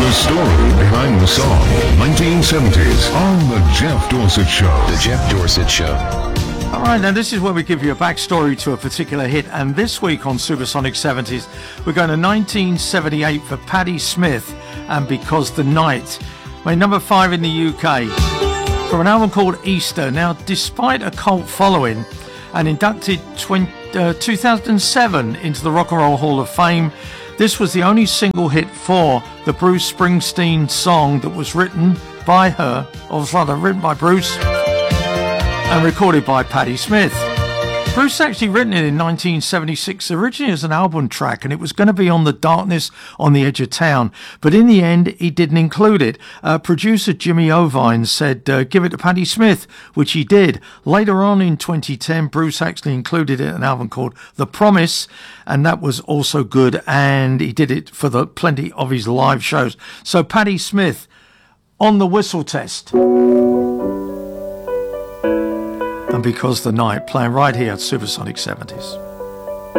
The story behind the song, 1970s, on The Jeff Dorsett Show. The Jeff Dorsett Show. All right, now this is where we give you a backstory to a particular hit, and this week on Supersonic 70s, we're going to 1978 for Patti Smith and Because the Night, made number 5 in the UK, from an album called Easter. Now, despite a cult following and inducted 2007 into the Rock and Roll Hall of Fame, this was the only single hit for the Bruce Springsteen song that was written by her, or rather written by Bruce and recorded by Patti Smith. Bruce actually written it in 1976, originally as an album track, and it was going to be on The Darkness on the Edge of Town, but in the end he didn't include it. Producer Jimmy Ovine said give it to Patti Smith, which he did. Later on in 2010, Bruce actually included it in an album called The Promise, and that was also good, and he did it for the plenty of his live shows. So Patti Smith on the whistle test. And Because the Night, playing right here at Supersonic 70s.